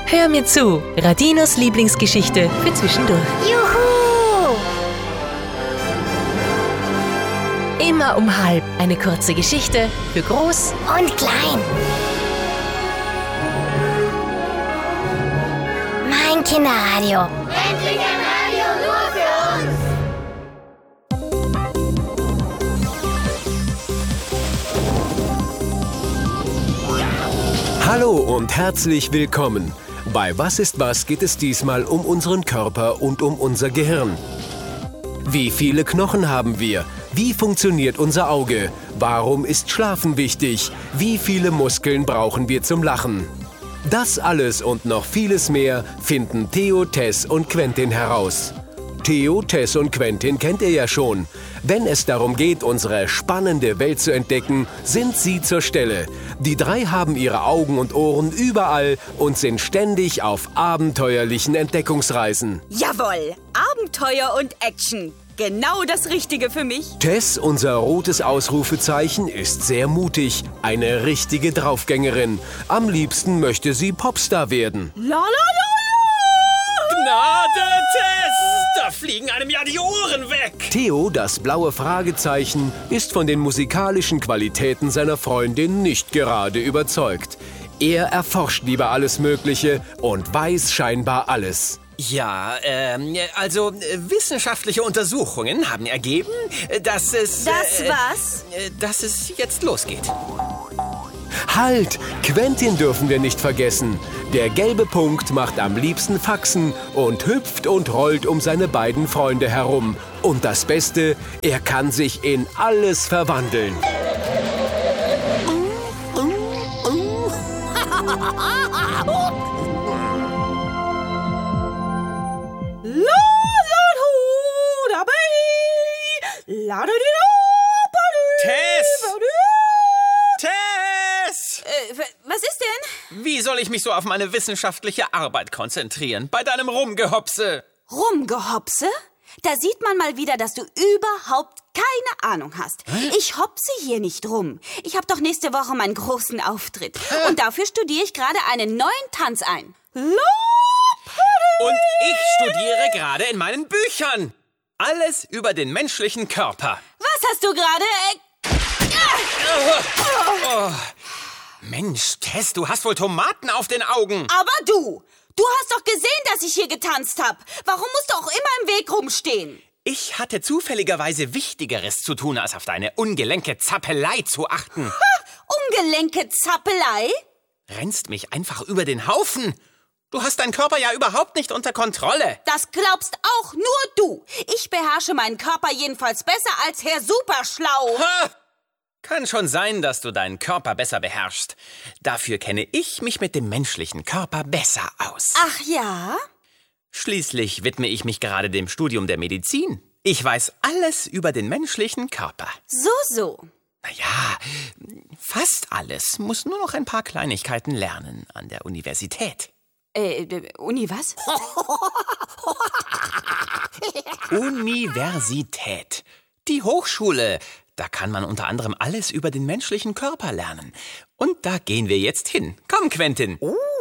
Hör mir zu, Radinos Lieblingsgeschichte für zwischendurch. Juhu! Immer um 12:30 eine kurze Geschichte für groß Und klein. Mein Kinderradio. Endlich ein Radio nur für uns. Hallo und herzlich willkommen. Bei Was ist was geht es diesmal um unseren Körper und um unser Gehirn. Wie viele Knochen haben wir? Wie funktioniert unser Auge? Warum ist Schlafen wichtig? Wie viele Muskeln brauchen wir zum Lachen? Das alles und noch vieles mehr finden Theo, Tess und Quentin heraus. Theo, Tess und Quentin kennt ihr ja schon. Wenn es darum geht, unsere spannende Welt zu entdecken, sind sie zur Stelle. Die drei haben ihre Augen und Ohren überall und sind ständig auf abenteuerlichen Entdeckungsreisen. Jawohl, Abenteuer und Action. Genau das Richtige für mich. Tess, unser rotes Ausrufezeichen, ist sehr mutig. Eine richtige Draufgängerin. Am liebsten möchte sie Popstar werden. Gnade, Tess! Da fliegen einem ja die Ohren weg! Theo, das blaue Fragezeichen, ist von den musikalischen Qualitäten seiner Freundin nicht gerade überzeugt. Er erforscht lieber alles Mögliche und weiß scheinbar alles. Ja, wissenschaftliche Untersuchungen haben ergeben, dass es... dass es jetzt losgeht. Halt! Quentin dürfen wir nicht vergessen. Der gelbe Punkt macht am liebsten Faxen und hüpft und rollt um seine beiden Freunde herum. Und das Beste, er kann sich in alles verwandeln. Tess! Tess! Was ist denn? Wie soll ich mich so auf meine wissenschaftliche Arbeit konzentrieren? Bei deinem Rumgehopse? Rumgehopse? Da sieht man mal wieder, dass du überhaupt keine Ahnung hast. Ich hopse hier nicht rum. Ich habe doch nächste Woche meinen großen Auftritt. Und dafür studiere ich gerade einen neuen Tanz ein. Und ich studiere gerade in meinen Büchern. Alles über den menschlichen Körper. Was hast du gerade? Mensch, Tess, du hast wohl Tomaten auf den Augen. Aber du hast doch gesehen, dass ich hier getanzt habe. Warum musst du auch immer im Weg rumstehen? Ich hatte zufälligerweise Wichtigeres zu tun, als auf deine ungelenke Zappelei zu achten. Ungelenke Zappelei? Rennst mich einfach über den Haufen. Du hast deinen Körper ja überhaupt nicht unter Kontrolle. Das glaubst auch nur du. Ich beherrsche meinen Körper jedenfalls besser als Herr Superschlau. Ha! Kann schon sein, dass du deinen Körper besser beherrschst. Dafür kenne ich mich mit dem menschlichen Körper besser aus. Ach ja? Schließlich widme ich mich gerade dem Studium der Medizin. Ich weiß alles über den menschlichen Körper. So. Naja, fast alles. Muss nur noch ein paar Kleinigkeiten lernen an der Universität. Uni was? Universität. Die Hochschule. Da kann man unter anderem alles über den menschlichen Körper lernen. Und da gehen wir jetzt hin. Komm, Quentin.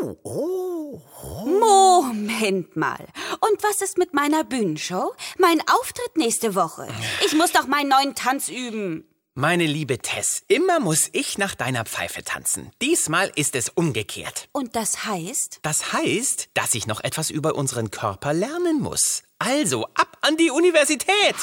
Moment mal. Und was ist mit meiner Bühnenshow? Mein Auftritt nächste Woche. Ich muss doch meinen neuen Tanz üben. Meine liebe Tess, immer muss ich nach deiner Pfeife tanzen. Diesmal ist es umgekehrt. Und das heißt? Das heißt, dass ich noch etwas über unseren Körper lernen muss. Also, ab an die Universität!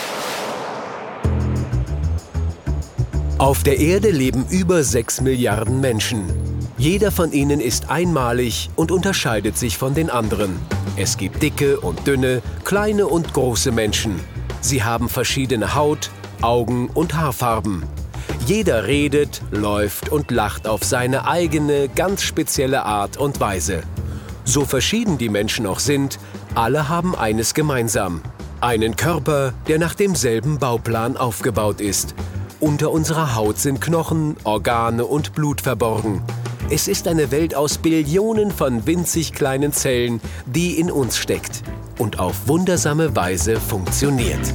Auf der Erde leben über 6 Milliarden Menschen. Jeder von ihnen ist einmalig und unterscheidet sich von den anderen. Es gibt dicke und dünne, kleine und große Menschen. Sie haben verschiedene Haut, Augen und Haarfarben. Jeder redet, läuft und lacht auf seine eigene, ganz spezielle Art und Weise. So verschieden die Menschen auch sind, alle haben eines gemeinsam: einen Körper, der nach demselben Bauplan aufgebaut ist. Unter unserer Haut sind Knochen, Organe und Blut verborgen. Es ist eine Welt aus Billionen von winzig kleinen Zellen, die in uns steckt und auf wundersame Weise funktioniert.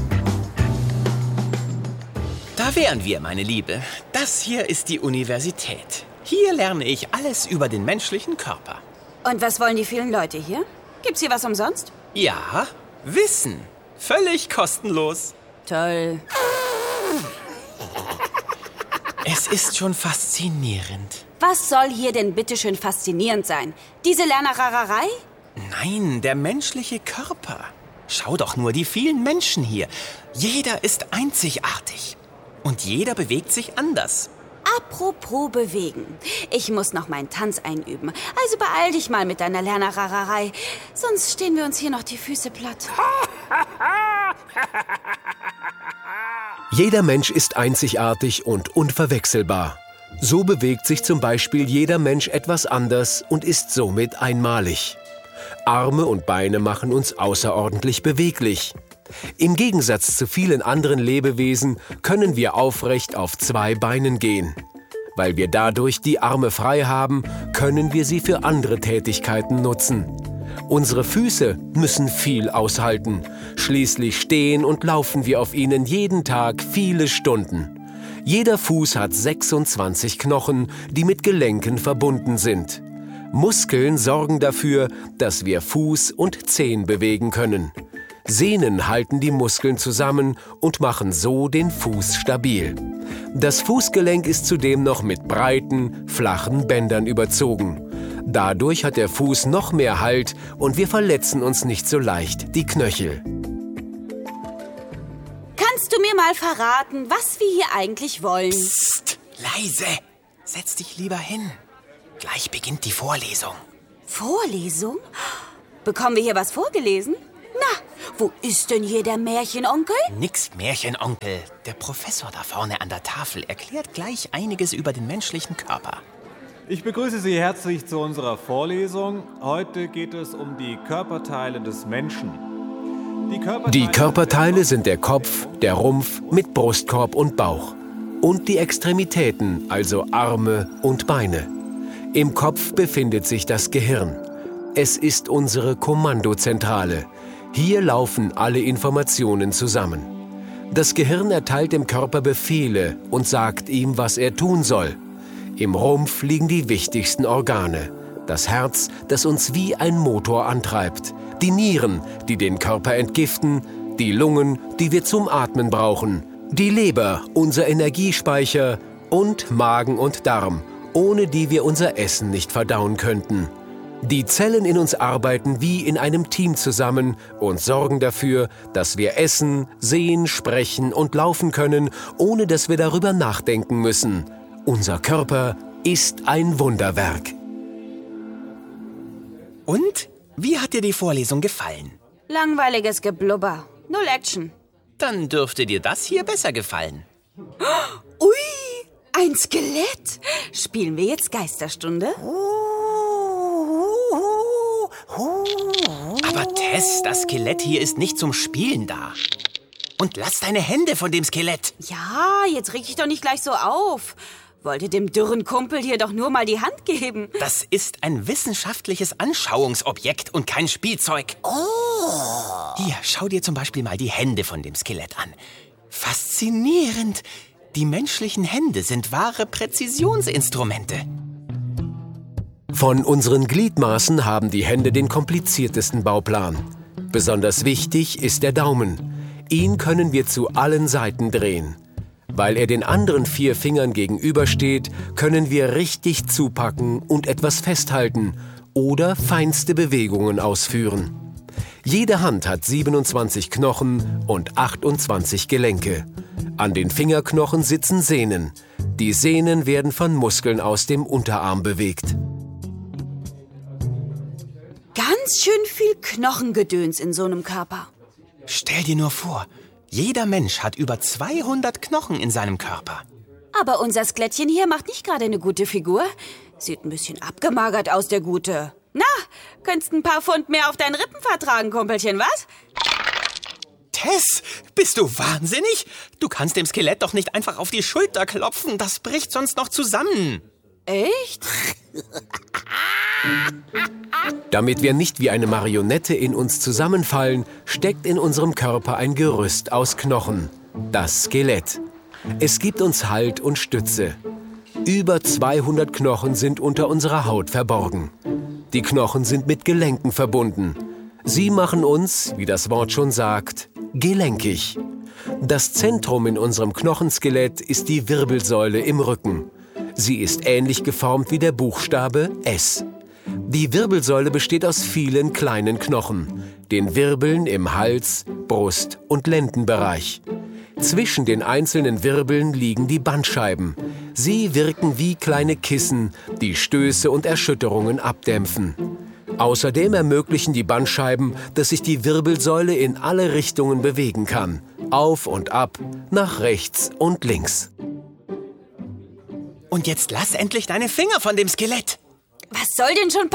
Da wären wir, meine Liebe. Das hier ist die Universität. Hier lerne ich alles über den menschlichen Körper. Und was wollen die vielen Leute hier? Gibt's hier was umsonst? Ja, Wissen. Völlig kostenlos. Toll. Es ist schon faszinierend. Was soll hier denn bitteschön faszinierend sein? Diese Lernerei? Nein, der menschliche Körper. Schau doch nur die vielen Menschen hier. Jeder ist einzigartig. Und jeder bewegt sich anders. Apropos bewegen. Ich muss noch meinen Tanz einüben. Also beeil dich mal mit deiner Lernerei. Sonst stehen wir uns hier noch die Füße platt. Jeder Mensch ist einzigartig und unverwechselbar. So bewegt sich zum Beispiel jeder Mensch etwas anders und ist somit einmalig. Arme und Beine machen uns außerordentlich beweglich. Im Gegensatz zu vielen anderen Lebewesen können wir aufrecht auf 2 Beinen gehen. Weil wir dadurch die Arme frei haben, können wir sie für andere Tätigkeiten nutzen. Unsere Füße müssen viel aushalten. Schließlich stehen und laufen wir auf ihnen jeden Tag viele Stunden. Jeder Fuß hat 26 Knochen, die mit Gelenken verbunden sind. Muskeln sorgen dafür, dass wir Fuß und Zehen bewegen können. Sehnen halten die Muskeln zusammen und machen so den Fuß stabil. Das Fußgelenk ist zudem noch mit breiten, flachen Bändern überzogen. Dadurch hat der Fuß noch mehr Halt und wir verletzen uns nicht so leicht die Knöchel. Kannst du mir mal verraten, was wir hier eigentlich wollen? Psst, leise. Setz dich lieber hin. Gleich beginnt die Vorlesung. Vorlesung? Bekommen wir hier was vorgelesen? Na, wo ist denn hier der Märchenonkel? Nix Märchenonkel. Der Professor da vorne an der Tafel erklärt gleich einiges über den menschlichen Körper. Ich begrüße Sie herzlich zu unserer Vorlesung. Heute geht es um die Körperteile des Menschen. Die Körperteile sind der Kopf, der Rumpf mit Brustkorb und Bauch. Und die Extremitäten, also Arme und Beine. Im Kopf befindet sich das Gehirn. Es ist unsere Kommandozentrale. Hier laufen alle Informationen zusammen. Das Gehirn erteilt dem Körper Befehle und sagt ihm, was er tun soll. Im Rumpf liegen die wichtigsten Organe. Das Herz, das uns wie ein Motor antreibt. Die Nieren, die den Körper entgiften. Die Lungen, die wir zum Atmen brauchen. Die Leber, unser Energiespeicher. Und Magen und Darm, ohne die wir unser Essen nicht verdauen könnten. Die Zellen in uns arbeiten wie in einem Team zusammen und sorgen dafür, dass wir essen, sehen, sprechen und laufen können, ohne dass wir darüber nachdenken müssen. Unser Körper ist ein Wunderwerk. Und? Wie hat dir die Vorlesung gefallen? Langweiliges Geblubber. Null Action. Dann dürfte dir das hier besser gefallen. Ui, ein Skelett. Spielen wir jetzt Geisterstunde? Aber Tess, das Skelett hier ist nicht zum Spielen da. Und lass deine Hände von dem Skelett. Ja, jetzt reg ich doch nicht gleich so auf. Wollte dem dürren Kumpel hier doch nur mal die Hand geben. Das ist ein wissenschaftliches Anschauungsobjekt und kein Spielzeug. Oh. Hier, schau dir zum Beispiel mal die Hände von dem Skelett an. Faszinierend. Die menschlichen Hände sind wahre Präzisionsinstrumente. Von unseren Gliedmaßen haben die Hände den kompliziertesten Bauplan. Besonders wichtig ist der Daumen. Ihn können wir zu allen Seiten drehen. Weil er den anderen 4 Fingern gegenübersteht, können wir richtig zupacken und etwas festhalten oder feinste Bewegungen ausführen. Jede Hand hat 27 Knochen und 28 Gelenke. An den Fingerknochen sitzen Sehnen. Die Sehnen werden von Muskeln aus dem Unterarm bewegt. Ganz schön viel Knochengedöns in so einem Körper. Stell dir nur vor, jeder Mensch hat über 200 Knochen in seinem Körper. Aber unser Skelettchen hier macht nicht gerade eine gute Figur. Sieht ein bisschen abgemagert aus, der Gute. Na, könntest ein paar Pfund mehr auf deinen Rippen vertragen, Kumpelchen, was? Tess, bist du wahnsinnig? Du kannst dem Skelett doch nicht einfach auf die Schulter klopfen. Das bricht sonst noch zusammen. Echt? Damit wir nicht wie eine Marionette in uns zusammenfallen, steckt in unserem Körper ein Gerüst aus Knochen, das Skelett. Es gibt uns Halt und Stütze. Über 200 Knochen sind unter unserer Haut verborgen. Die Knochen sind mit Gelenken verbunden. Sie machen uns, wie das Wort schon sagt, gelenkig. Das Zentrum in unserem Knochenskelett ist die Wirbelsäule im Rücken. Sie ist ähnlich geformt wie der Buchstabe S. Die Wirbelsäule besteht aus vielen kleinen Knochen, den Wirbeln im Hals-, Brust- und Lendenbereich. Zwischen den einzelnen Wirbeln liegen die Bandscheiben. Sie wirken wie kleine Kissen, die Stöße und Erschütterungen abdämpfen. Außerdem ermöglichen die Bandscheiben, dass sich die Wirbelsäule in alle Richtungen bewegen kann. Auf und ab, nach rechts und links. Und jetzt lass endlich deine Finger von dem Skelett. Was soll denn schon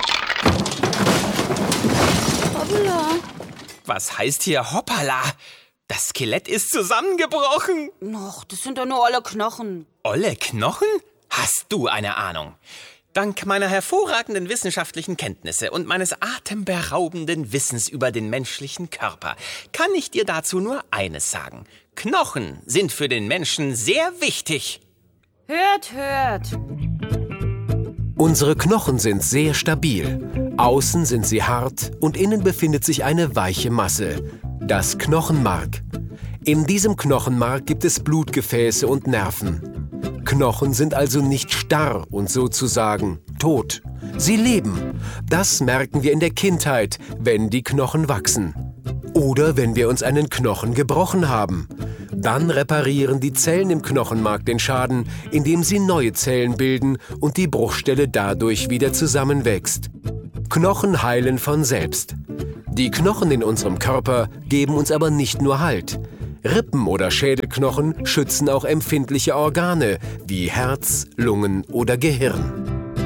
Hoppala. Was heißt hier hoppala? Das Skelett ist zusammengebrochen. Och, das sind doch nur alle Knochen. Olle Knochen? Hast du eine Ahnung? Dank meiner hervorragenden wissenschaftlichen Kenntnisse und meines atemberaubenden Wissens über den menschlichen Körper kann ich dir dazu nur eines sagen. Knochen sind für den Menschen sehr wichtig. Hört, hört. Unsere Knochen sind sehr stabil. Außen sind sie hart und innen befindet sich eine weiche Masse, das Knochenmark. In diesem Knochenmark gibt es Blutgefäße und Nerven. Knochen sind also nicht starr und sozusagen tot. Sie leben. Das merken wir in der Kindheit, wenn die Knochen wachsen. Oder wenn wir uns einen Knochen gebrochen haben. Dann reparieren die Zellen im Knochenmark den Schaden, indem sie neue Zellen bilden und die Bruchstelle dadurch wieder zusammenwächst. Knochen heilen von selbst. Die Knochen in unserem Körper geben uns aber nicht nur Halt. Rippen- oder Schädelknochen schützen auch empfindliche Organe wie Herz, Lungen oder Gehirn.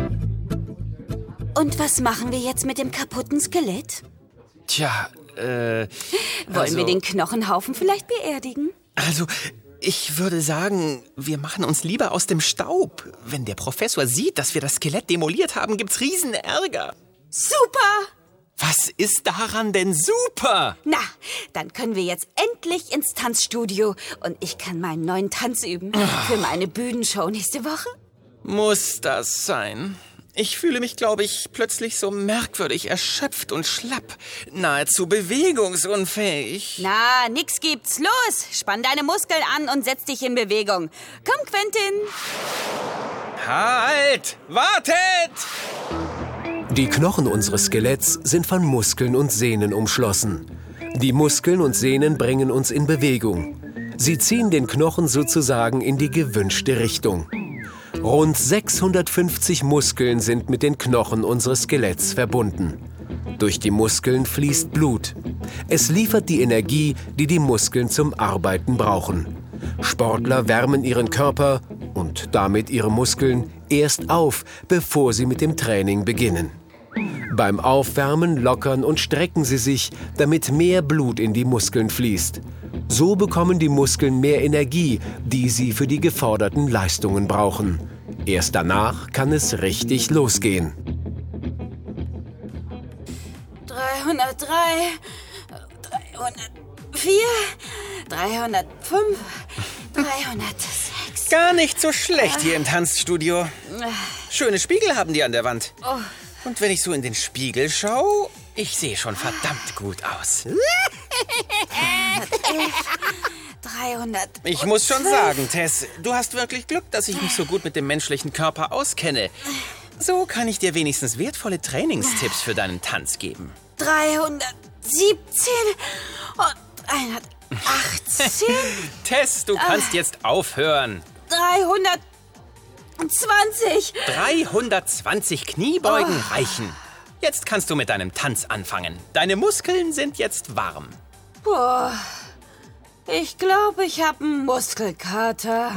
Und was machen wir jetzt mit dem kaputten Skelett? Tja, Wollen wir den Knochenhaufen vielleicht beerdigen? Also, ich würde sagen, wir machen uns lieber aus dem Staub. Wenn der Professor sieht, dass wir das Skelett demoliert haben, gibt's Riesenärger. Super! Was ist daran denn super? Na, dann können wir jetzt endlich ins Tanzstudio und ich kann meinen neuen Tanz üben für meine Bühnenshow nächste Woche. Muss das sein? Ich fühle mich, glaube ich, plötzlich so merkwürdig erschöpft und schlapp, nahezu bewegungsunfähig. Na, nix gibt's. Los, spann deine Muskeln an und setz dich in Bewegung. Komm, Quentin. Halt! Wartet! Die Knochen unseres Skeletts sind von Muskeln und Sehnen umschlossen. Die Muskeln und Sehnen bringen uns in Bewegung. Sie ziehen den Knochen sozusagen in die gewünschte Richtung. Rund 650 Muskeln sind mit den Knochen unseres Skeletts verbunden. Durch die Muskeln fließt Blut. Es liefert die Energie, die die Muskeln zum Arbeiten brauchen. Sportler wärmen ihren Körper und damit ihre Muskeln erst auf, bevor sie mit dem Training beginnen. Beim Aufwärmen lockern und strecken sie sich, damit mehr Blut in die Muskeln fließt. So bekommen die Muskeln mehr Energie, die sie für die geforderten Leistungen brauchen. Erst danach kann es richtig losgehen. 303, 304, 305, 306. Gar nicht so schlecht hier im Tanzstudio. Schöne Spiegel haben die an der Wand. Und wenn ich so in den Spiegel schaue, ich sehe schon verdammt gut aus. 300. Ich muss schon sagen, Tess, du hast wirklich Glück, dass ich mich so gut mit dem menschlichen Körper auskenne. So kann ich dir wenigstens wertvolle Trainingstipps für deinen Tanz geben. 317 und 318. Tess, du kannst jetzt aufhören. 320. 320 Kniebeugen reichen. Jetzt kannst du mit deinem Tanz anfangen. Deine Muskeln sind jetzt warm. Boah, ich glaube, ich habe einen Muskelkater.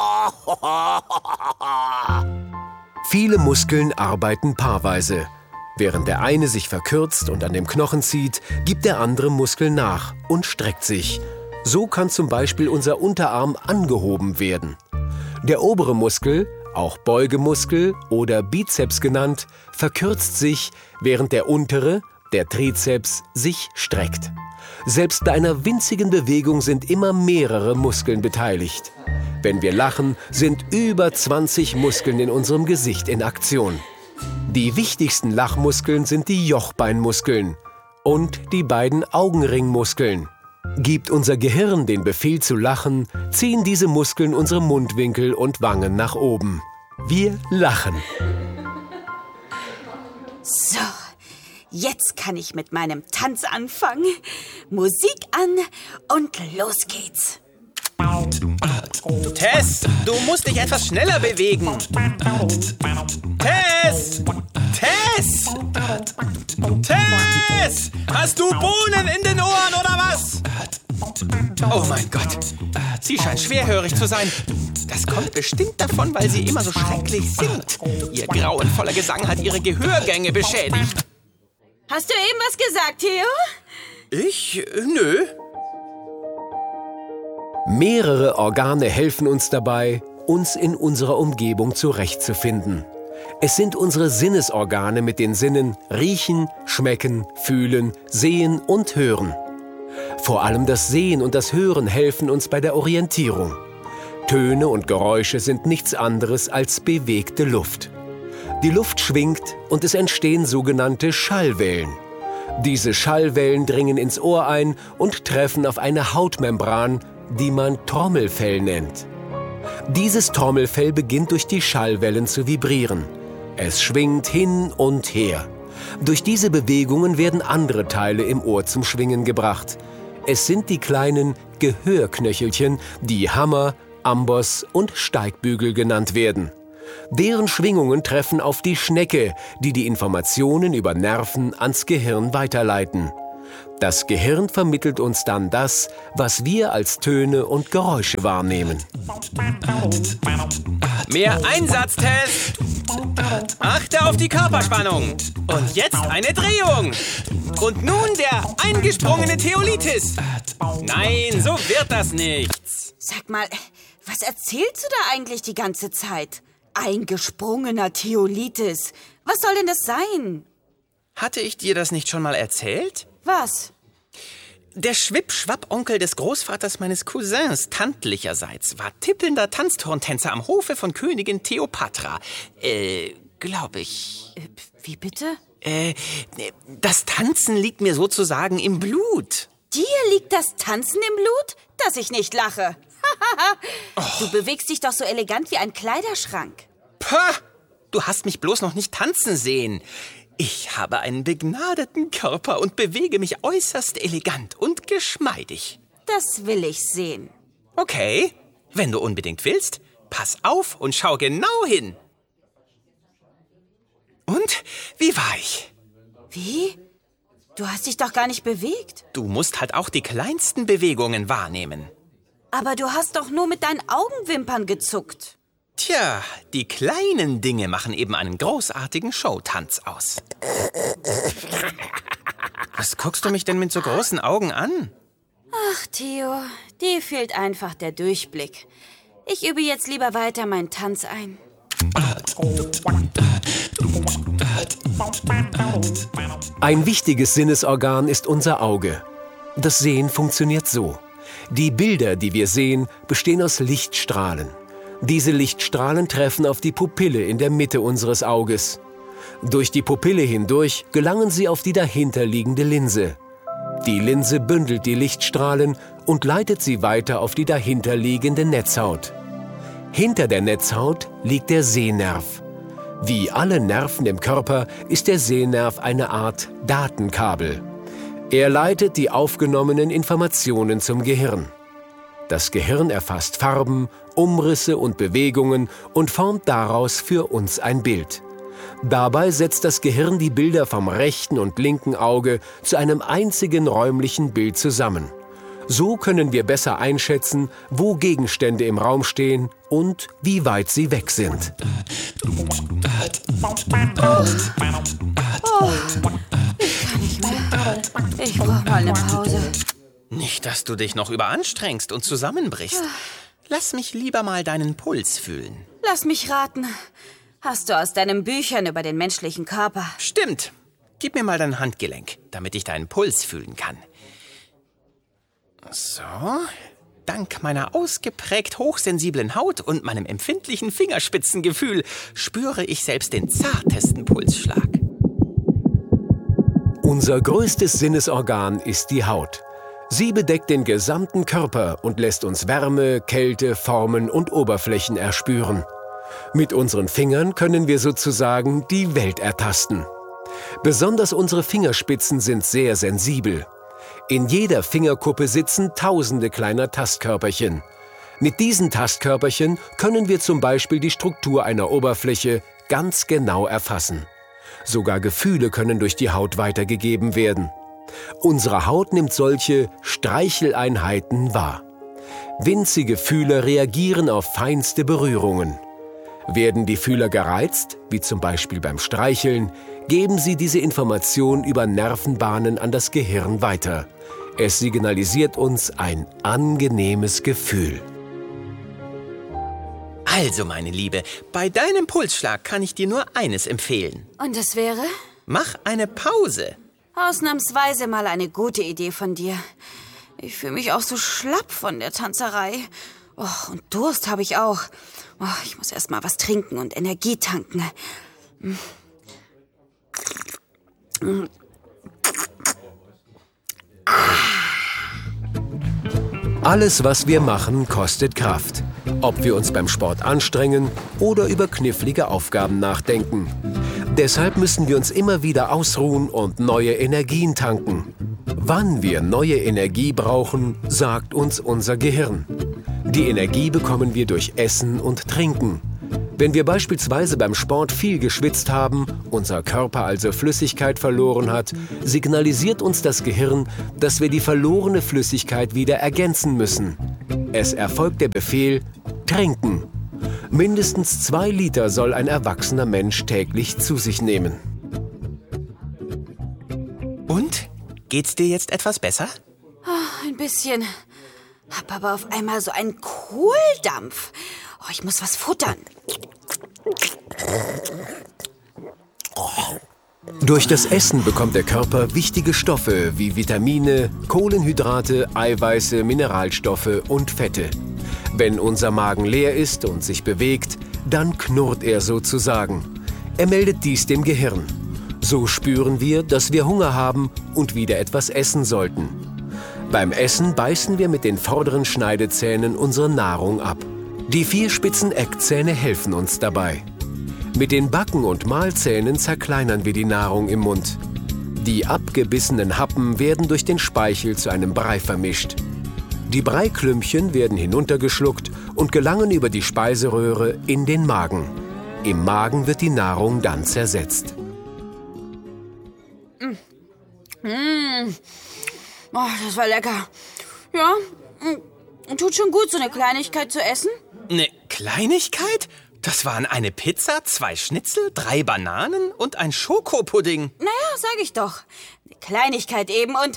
Viele Muskeln arbeiten paarweise. Während der eine sich verkürzt und an dem Knochen zieht, gibt der andere Muskel nach und streckt sich. So kann zum Beispiel unser Unterarm angehoben werden. Der obere Muskel, auch Beugemuskel oder Bizeps genannt, verkürzt sich, während der untere, der Trizeps, sich streckt. Selbst bei einer winzigen Bewegung sind immer mehrere Muskeln beteiligt. Wenn wir lachen, sind über 20 Muskeln in unserem Gesicht in Aktion. Die wichtigsten Lachmuskeln sind die Jochbeinmuskeln und die beiden Augenringmuskeln. Gibt unser Gehirn den Befehl zu lachen, ziehen diese Muskeln unsere Mundwinkel und Wangen nach oben. Wir lachen. So, jetzt kann ich mit meinem Tanz anfangen. Musik an und los geht's. Tess, du musst dich etwas schneller bewegen. Tess! Tess! Tess! Hast du Bohnen in den Ohren oder was? Oh mein Gott, sie scheint schwerhörig zu sein. Das kommt bestimmt davon, weil sie immer so schrecklich singt. Ihr grauenvoller Gesang hat ihre Gehörgänge beschädigt. Hast du eben was gesagt, Theo? Ich? Nö. Mehrere Organe helfen uns dabei, uns in unserer Umgebung zurechtzufinden. Es sind unsere Sinnesorgane mit den Sinnen riechen, schmecken, fühlen, sehen und hören. Vor allem das Sehen und das Hören helfen uns bei der Orientierung. Töne und Geräusche sind nichts anderes als bewegte Luft. Die Luft schwingt und es entstehen sogenannte Schallwellen. Diese Schallwellen dringen ins Ohr ein und treffen auf eine Hautmembran, die man Trommelfell nennt. Dieses Trommelfell beginnt durch die Schallwellen zu vibrieren. Es schwingt hin und her. Durch diese Bewegungen werden andere Teile im Ohr zum Schwingen gebracht. Es sind die kleinen Gehörknöchelchen, die Hammer, Amboss und Steigbügel genannt werden. Deren Schwingungen treffen auf die Schnecke, die die Informationen über Nerven ans Gehirn weiterleiten. Das Gehirn vermittelt uns dann das, was wir als Töne und Geräusche wahrnehmen. Mehr Einsatztest! Achte auf die Körperspannung. Und jetzt eine Drehung. Und nun der eingesprungene Theolitis. Nein, so wird das nichts. Sag mal, was erzählst du da eigentlich die ganze Zeit? Eingesprungener Theolitis. Was soll denn das sein? Hatte ich dir das nicht schon mal erzählt? Was? Der Schwipp-Schwapp-Onkel des Großvaters meines Cousins, tantlicherseits, war tippelnder Tanzturntänzer am Hofe von Königin Theopatra. Glaube ich. Wie bitte? Das Tanzen liegt mir sozusagen im Blut. Dir liegt das Tanzen im Blut? Dass ich nicht lache. Du bewegst dich doch so elegant wie ein Kleiderschrank. Pah! Du hast mich bloß noch nicht tanzen sehen. Ich habe einen begnadeten Körper und bewege mich äußerst elegant und geschmeidig. Das will ich sehen. Okay, wenn du unbedingt willst, pass auf und schau genau hin. Und, wie war ich? Wie? Du hast dich doch gar nicht bewegt. Du musst halt auch die kleinsten Bewegungen wahrnehmen. Aber du hast doch nur mit deinen Augenwimpern gezuckt. Tja, die kleinen Dinge machen eben einen großartigen Showtanz aus. Was guckst du mich denn mit so großen Augen an? Ach, Theo, dir fehlt einfach der Durchblick. Ich übe jetzt lieber weiter meinen Tanz ein. Ein wichtiges Sinnesorgan ist unser Auge. Das Sehen funktioniert so. Die Bilder, die wir sehen, bestehen aus Lichtstrahlen. Diese Lichtstrahlen treffen auf die Pupille in der Mitte unseres Auges. Durch die Pupille hindurch gelangen sie auf die dahinterliegende Linse. Die Linse bündelt die Lichtstrahlen und leitet sie weiter auf die dahinterliegende Netzhaut. Hinter der Netzhaut liegt der Sehnerv. Wie alle Nerven im Körper ist der Sehnerv eine Art Datenkabel. Er leitet die aufgenommenen Informationen zum Gehirn. Das Gehirn erfasst Farben, Umrisse und Bewegungen und formt daraus für uns ein Bild. Dabei setzt das Gehirn die Bilder vom rechten und linken Auge zu einem einzigen räumlichen Bild zusammen. So können wir besser einschätzen, wo Gegenstände im Raum stehen und wie weit sie weg sind. Ich kann nicht mehr. Ich brauche mal eine Pause. Nicht, dass du dich noch überanstrengst und zusammenbrichst. Lass mich lieber mal deinen Puls fühlen. Lass mich raten. Hast du aus deinen Büchern über den menschlichen Körper? Stimmt. Gib mir mal dein Handgelenk, damit ich deinen Puls fühlen kann. So. Dank meiner ausgeprägt hochsensiblen Haut und meinem empfindlichen Fingerspitzengefühl spüre ich selbst den zartesten Pulsschlag. Unser größtes Sinnesorgan ist die Haut. Sie bedeckt den gesamten Körper und lässt uns Wärme, Kälte, Formen und Oberflächen erspüren. Mit unseren Fingern können wir sozusagen die Welt ertasten. Besonders unsere Fingerspitzen sind sehr sensibel. In jeder Fingerkuppe sitzen tausende kleiner Tastkörperchen. Mit diesen Tastkörperchen können wir zum Beispiel die Struktur einer Oberfläche ganz genau erfassen. Sogar Gefühle können durch die Haut weitergegeben werden. Unsere Haut nimmt solche Streicheleinheiten wahr. Winzige Fühler reagieren auf feinste Berührungen. Werden die Fühler gereizt, wie zum Beispiel beim Streicheln, geben sie diese Information über Nervenbahnen an das Gehirn weiter. Es signalisiert uns ein angenehmes Gefühl. Also, meine Liebe, bei deinem Pulsschlag kann ich dir nur eines empfehlen. Und das wäre? Mach eine Pause. Ausnahmsweise mal eine gute Idee von dir. Ich fühle mich auch so schlapp von der Tanzerei. Oh, und Durst habe ich auch. Oh, ich muss erst mal was trinken und Energie tanken. Alles, was wir machen, kostet Kraft. Ob wir uns beim Sport anstrengen oder über knifflige Aufgaben nachdenken. Deshalb müssen wir uns immer wieder ausruhen und neue Energien tanken. Wann wir neue Energie brauchen, sagt uns unser Gehirn. Die Energie bekommen wir durch Essen und Trinken. Wenn wir beispielsweise beim Sport viel geschwitzt haben, unser Körper also Flüssigkeit verloren hat, signalisiert uns das Gehirn, dass wir die verlorene Flüssigkeit wieder ergänzen müssen. Es erfolgt der Befehl, trinken. Mindestens 2 Liter soll ein erwachsener Mensch täglich zu sich nehmen. Und? Geht's dir jetzt etwas besser? Oh, ein bisschen. Hab aber auf einmal so einen Kohldampf. Oh, ich muss was futtern. Durch das Essen bekommt der Körper wichtige Stoffe wie Vitamine, Kohlenhydrate, Eiweiße, Mineralstoffe und Fette. Wenn unser Magen leer ist und sich bewegt, dann knurrt er sozusagen. Er meldet dies dem Gehirn. So spüren wir, dass wir Hunger haben und wieder etwas essen sollten. Beim Essen beißen wir mit den vorderen Schneidezähnen unsere Nahrung ab. Die 4 spitzen Eckzähne helfen uns dabei. Mit den Backen- und Mahlzähnen zerkleinern wir die Nahrung im Mund. Die abgebissenen Happen werden durch den Speichel zu einem Brei vermischt. Die Breiklümpchen werden hinuntergeschluckt und gelangen über die Speiseröhre in den Magen. Im Magen wird die Nahrung dann zersetzt. Oh, das war lecker. Ja, tut schon gut, so eine Kleinigkeit zu essen. Eine Kleinigkeit? Das waren eine Pizza, 2 Schnitzel, 3 Bananen und ein Schokopudding. Naja, sag ich doch. Eine Kleinigkeit eben und...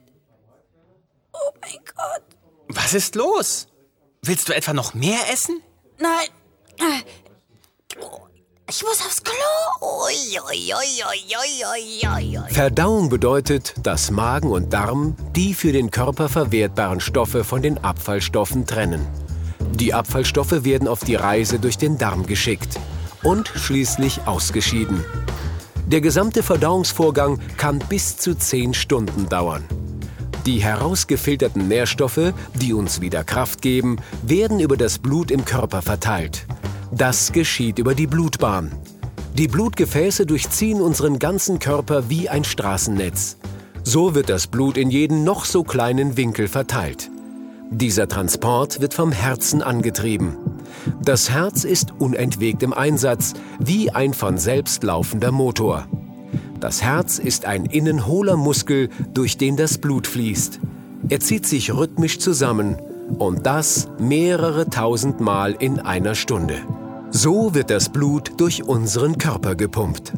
Oh mein Gott. Was ist los? Willst du etwa noch mehr essen? Nein. Ich muss aufs Klo. Ui, ui, ui, ui, ui, ui. Verdauung bedeutet, dass Magen und Darm die für den Körper verwertbaren Stoffe von den Abfallstoffen trennen. Die Abfallstoffe werden auf die Reise durch den Darm geschickt und schließlich ausgeschieden. Der gesamte Verdauungsvorgang kann bis zu 10 Stunden dauern. Die herausgefilterten Nährstoffe, die uns wieder Kraft geben, werden über das Blut im Körper verteilt. Das geschieht über die Blutbahn. Die Blutgefäße durchziehen unseren ganzen Körper wie ein Straßennetz. So wird das Blut in jeden noch so kleinen Winkel verteilt. Dieser Transport wird vom Herzen angetrieben. Das Herz ist unentwegt im Einsatz, wie ein von selbst laufender Motor. Das Herz ist ein innen hohler Muskel, durch den das Blut fließt. Er zieht sich rhythmisch zusammen und das mehrere tausend Mal in einer Stunde. So wird das Blut durch unseren Körper gepumpt.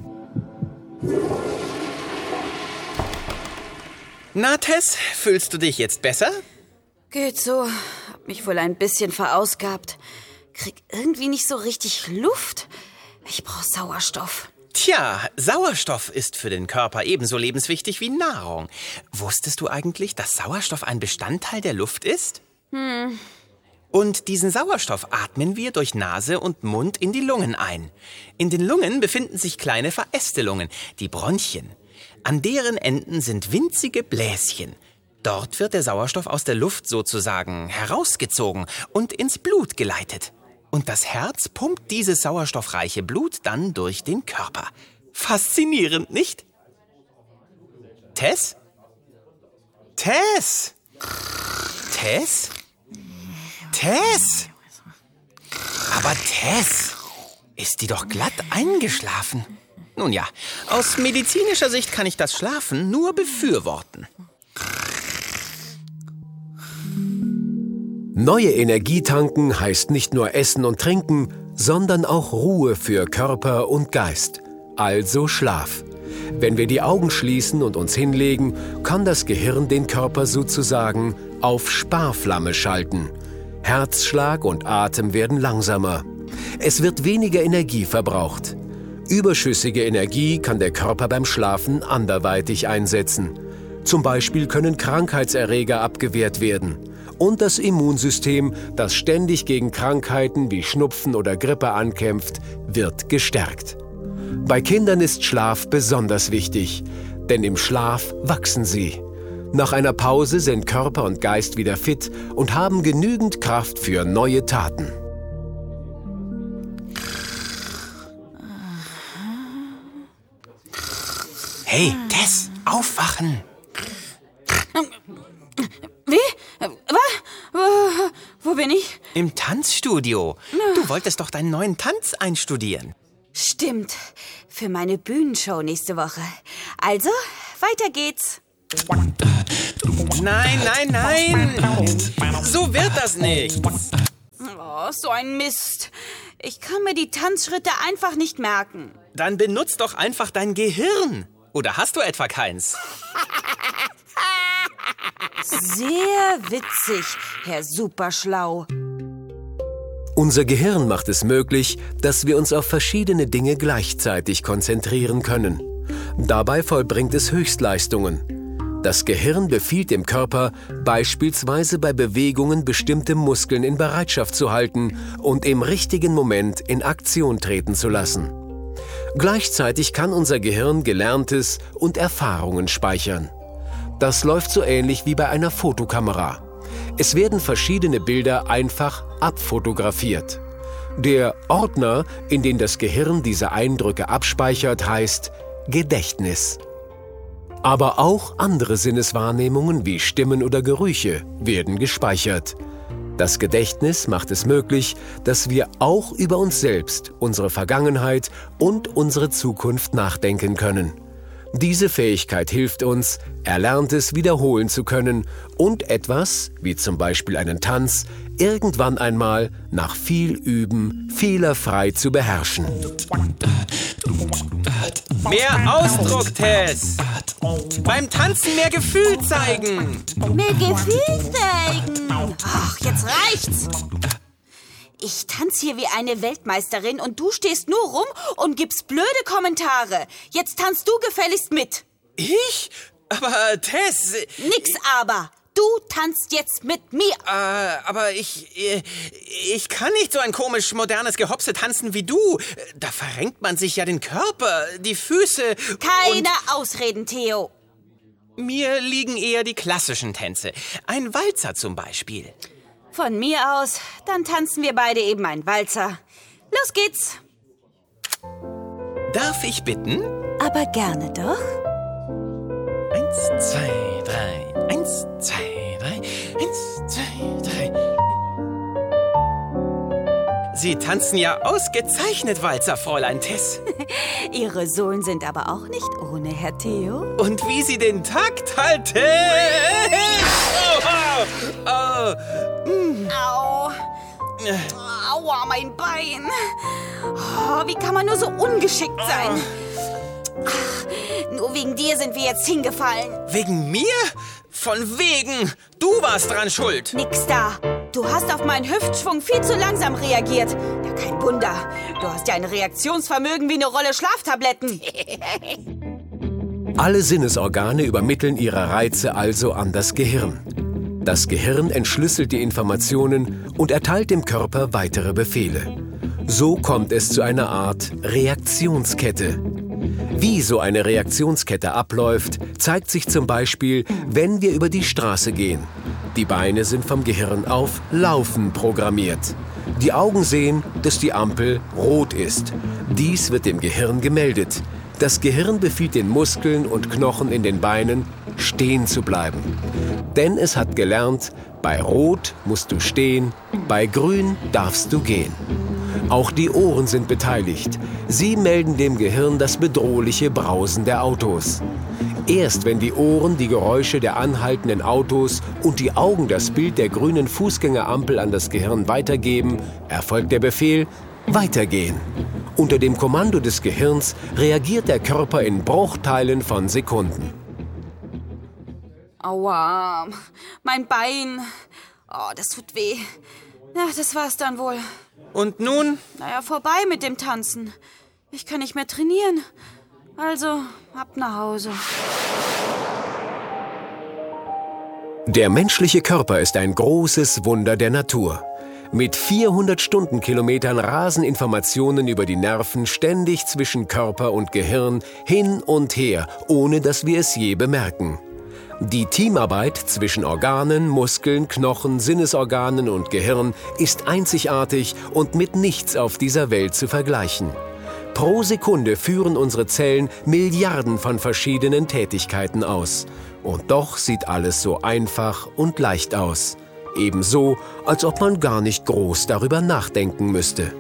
Na, Tess, fühlst du dich jetzt besser? Geht so. Hab mich wohl ein bisschen verausgabt. Krieg irgendwie nicht so richtig Luft. Ich brauch Sauerstoff. Tja, Sauerstoff ist für den Körper ebenso lebenswichtig wie Nahrung. Wusstest du eigentlich, dass Sauerstoff ein Bestandteil der Luft ist? Und diesen Sauerstoff atmen wir durch Nase und Mund in die Lungen ein. In den Lungen befinden sich kleine Verästelungen, die Bronchien. An deren Enden sind winzige Bläschen. Dort wird der Sauerstoff aus der Luft sozusagen herausgezogen und ins Blut geleitet. Und das Herz pumpt dieses sauerstoffreiche Blut dann durch den Körper. Faszinierend, nicht? Tess? Tess? Tess? Tess! Aber Tess, ist die doch glatt eingeschlafen? Nun ja, aus medizinischer Sicht kann ich das Schlafen nur befürworten. Neue Energie tanken heißt nicht nur Essen und Trinken, sondern auch Ruhe für Körper und Geist. Also Schlaf. Wenn wir die Augen schließen und uns hinlegen, kann das Gehirn den Körper sozusagen auf Sparflamme schalten. Herzschlag und Atem werden langsamer. Es wird weniger Energie verbraucht. Überschüssige Energie kann der Körper beim Schlafen anderweitig einsetzen. Zum Beispiel können Krankheitserreger abgewehrt werden. Und das Immunsystem, das ständig gegen Krankheiten wie Schnupfen oder Grippe ankämpft, wird gestärkt. Bei Kindern ist Schlaf besonders wichtig, denn im Schlaf wachsen sie. Nach einer Pause sind Körper und Geist wieder fit und haben genügend Kraft für neue Taten. Hey, Tess, aufwachen! Wie? Wo bin ich? Im Tanzstudio. Du wolltest doch deinen neuen Tanz einstudieren. Stimmt, für meine Bühnenshow nächste Woche. Also, weiter geht's. Nein, nein, nein! So wird das nicht! Oh, so ein Mist. Ich kann mir die Tanzschritte einfach nicht merken. Dann benutz doch einfach dein Gehirn. Oder hast du etwa keins? Sehr witzig, Herr Superschlau. Unser Gehirn macht es möglich, dass wir uns auf verschiedene Dinge gleichzeitig konzentrieren können. Dabei vollbringt es Höchstleistungen. Das Gehirn befiehlt dem Körper, beispielsweise bei Bewegungen bestimmte Muskeln in Bereitschaft zu halten und im richtigen Moment in Aktion treten zu lassen. Gleichzeitig kann unser Gehirn Gelerntes und Erfahrungen speichern. Das läuft so ähnlich wie bei einer Fotokamera. Es werden verschiedene Bilder einfach abfotografiert. Der Ordner, in den das Gehirn diese Eindrücke abspeichert, heißt Gedächtnis. Aber auch andere Sinneswahrnehmungen wie Stimmen oder Gerüche werden gespeichert. Das Gedächtnis macht es möglich, dass wir auch über uns selbst, unsere Vergangenheit und unsere Zukunft nachdenken können. Diese Fähigkeit hilft uns, Erlerntes wiederholen zu können und etwas, wie zum Beispiel einen Tanz, irgendwann einmal nach viel Üben fehlerfrei zu beherrschen. Mehr Ausdruck, Tess! Beim Tanzen mehr Gefühl zeigen! Mehr Gefühl zeigen! Ach, jetzt reicht's! Ich tanze hier wie eine Weltmeisterin und du stehst nur rum und gibst blöde Kommentare. Jetzt tanzt du gefälligst mit. Ich? Aber Tess... Nix aber. Du tanzt jetzt mit mir. Aber ich kann nicht so ein komisch modernes Gehopse tanzen wie du. Da verrenkt man sich ja den Körper, die Füße. Keine Ausreden, Theo. Mir liegen eher die klassischen Tänze. Ein Walzer zum Beispiel. Von mir aus, dann tanzen wir beide eben einen Walzer. Los geht's. Darf ich bitten? Aber gerne doch. 1, 2, 3. 1, 2, 3. 1, 2, 3. Sie tanzen ja ausgezeichnet, Walzer, Fräulein Tess. Ihre Sohlen sind aber auch nicht ohne, Herr Theo. Und wie Sie den Takt halten! Au. Aua, mein Bein. Oh, wie kann man nur so ungeschickt sein? Ach, nur wegen dir sind wir jetzt hingefallen. Wegen mir? Von wegen! Du warst dran schuld! Nix da. Du hast auf meinen Hüftschwung viel zu langsam reagiert. Ja, kein Wunder. Du hast ja ein Reaktionsvermögen wie eine Rolle Schlaftabletten. Alle Sinnesorgane übermitteln ihre Reize also an das Gehirn. Das Gehirn entschlüsselt die Informationen und erteilt dem Körper weitere Befehle. So kommt es zu einer Art Reaktionskette. Wie so eine Reaktionskette abläuft, zeigt sich zum Beispiel, wenn wir über die Straße gehen. Die Beine sind vom Gehirn auf Laufen programmiert. Die Augen sehen, dass die Ampel rot ist. Dies wird dem Gehirn gemeldet. Das Gehirn befiehlt den Muskeln und Knochen in den Beinen, stehen zu bleiben. Denn es hat gelernt, bei Rot musst du stehen, bei Grün darfst du gehen. Auch die Ohren sind beteiligt. Sie melden dem Gehirn das bedrohliche Brausen der Autos. Erst wenn die Ohren die Geräusche der anhaltenden Autos und die Augen das Bild der grünen Fußgängerampel an das Gehirn weitergeben, erfolgt der Befehl, weitergehen. Unter dem Kommando des Gehirns reagiert der Körper in Bruchteilen von Sekunden. Aua, mein Bein. Oh, das tut weh. Ja, das war's dann wohl. Und nun? Naja, vorbei mit dem Tanzen. Ich kann nicht mehr trainieren. Also, ab nach Hause. Der menschliche Körper ist ein großes Wunder der Natur. Mit 400 Stundenkilometern rasen Informationen über die Nerven ständig zwischen Körper und Gehirn hin und her, ohne dass wir es je bemerken. Die Teamarbeit zwischen Organen, Muskeln, Knochen, Sinnesorganen und Gehirn ist einzigartig und mit nichts auf dieser Welt zu vergleichen. Pro Sekunde führen unsere Zellen Milliarden von verschiedenen Tätigkeiten aus. Und doch sieht alles so einfach und leicht aus. Ebenso, als ob man gar nicht groß darüber nachdenken müsste.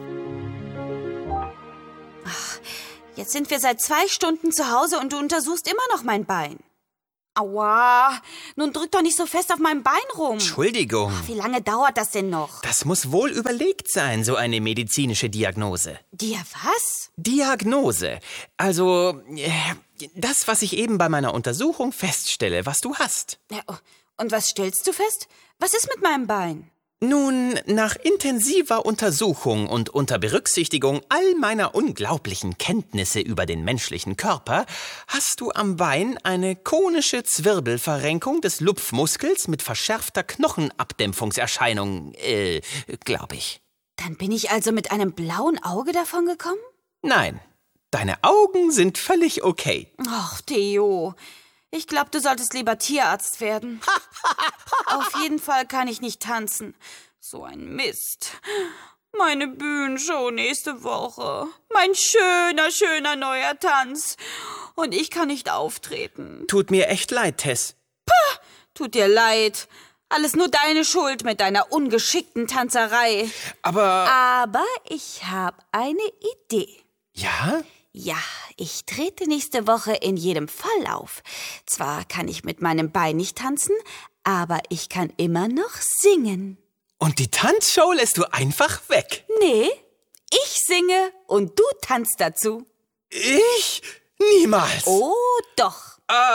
Jetzt sind wir seit 2 Stunden zu Hause und du untersuchst immer noch mein Bein. Aua, nun drück doch nicht so fest auf meinem Bein rum. Entschuldigung. Wie lange dauert das denn noch? Das muss wohl überlegt sein, so eine medizinische Diagnose. Was? Diagnose. Also, das, was ich eben bei meiner Untersuchung feststelle, was du hast. Ja, und was stellst du fest? Was ist mit meinem Bein? Nun, nach intensiver Untersuchung und unter Berücksichtigung all meiner unglaublichen Kenntnisse über den menschlichen Körper, hast du am Bein eine konische Zwirbelverrenkung des Lupfmuskels mit verschärfter Knochenabdämpfungserscheinung, glaube ich. Dann bin ich also mit einem blauen Auge davon gekommen? Nein, deine Augen sind völlig okay. Ach, Theo, ich glaube, du solltest lieber Tierarzt werden. Auf jeden Fall kann ich nicht tanzen. So ein Mist. Meine Bühnenshow nächste Woche. Mein schöner neuer Tanz. Und ich kann nicht auftreten. Tut mir echt leid, Tess. Tut dir leid. Alles nur deine Schuld mit deiner ungeschickten Tanzerei. Aber ich habe eine Idee. Ja? Ja, ich trete nächste Woche in jedem Fall auf. Zwar kann ich mit meinem Bein nicht tanzen, aber ich kann immer noch singen. Und die Tanzshow lässt du einfach weg? Nee, ich singe und du tanzt dazu. Ich? Niemals. Oh, doch.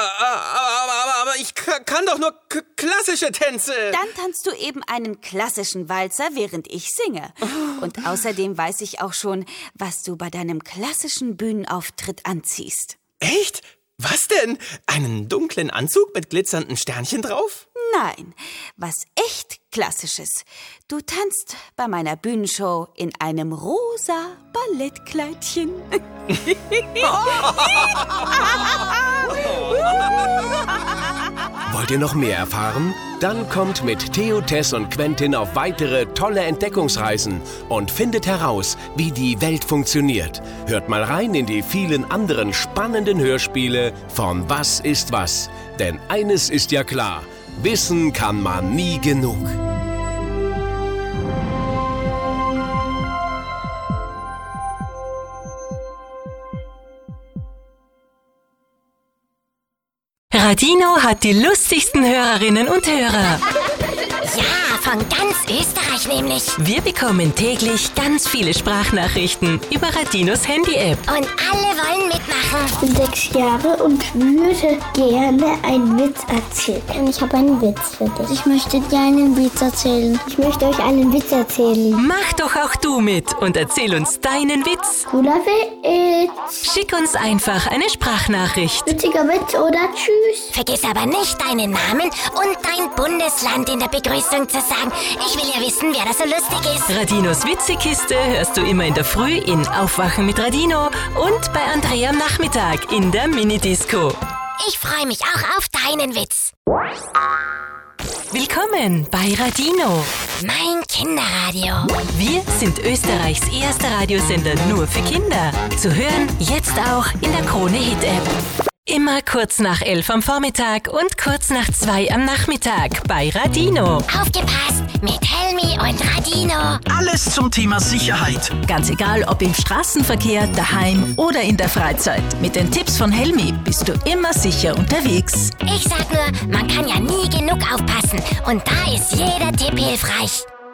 Aber ich kann doch nur klassische Tänze. Dann tanzt du eben einen klassischen Walzer, während ich singe. Und außerdem weiß ich auch schon, was du bei deinem klassischen Bühnenauftritt anziehst. Echt? Was denn? Einen dunklen Anzug mit glitzernden Sternchen drauf? Nein, was echt Klassisches. Du tanzt bei meiner Bühnenshow in einem rosa Ballettkleidchen. Wollt ihr noch mehr erfahren? Dann kommt mit Theo, Tess und Quentin auf weitere tolle Entdeckungsreisen und findet heraus, wie die Welt funktioniert. Hört mal rein in die vielen anderen spannenden Hörspiele von Was ist was? Denn eines ist ja klar, wissen kann man nie genug. Radino hat die lustigsten Hörerinnen und Hörer. Ja, Von ganz Österreich nämlich. Wir bekommen täglich ganz viele Sprachnachrichten über Radinos Handy-App. Und alle wollen mitmachen. Ich bin 6 Jahre und würde gerne einen Witz erzählen. Ich habe einen Witz für dich. Ich möchte dir einen Witz erzählen. Ich möchte euch einen Witz erzählen. Mach doch auch du mit und erzähl uns deinen Witz. Cooler Witz. Schick uns einfach eine Sprachnachricht. Witziger Witz oder tschüss. Vergiss aber nicht deinen Namen und dein Bundesland in der Begrüßung zu sagen. Ich will ja wissen, wer da so lustig ist. Radinos Witzekiste hörst du immer in der Früh in Aufwachen mit Radino und bei Andrea am Nachmittag in der Minidisco. Ich freue mich auch auf deinen Witz. Willkommen bei Radino. Mein Kinderradio. Wir sind Österreichs erster Radiosender nur für Kinder. Zu hören jetzt auch in der Krone-Hit-App. Immer kurz nach 11 am Vormittag und kurz nach 2 am Nachmittag bei Radino. Aufgepasst mit Helmi und Radino. Alles zum Thema Sicherheit. Ganz egal, ob im Straßenverkehr, daheim oder in der Freizeit. Mit den Tipps von Helmi bist du immer sicher unterwegs. Ich sag nur, man kann ja nie genug aufpassen. Und da ist jeder Tipp hilfreich.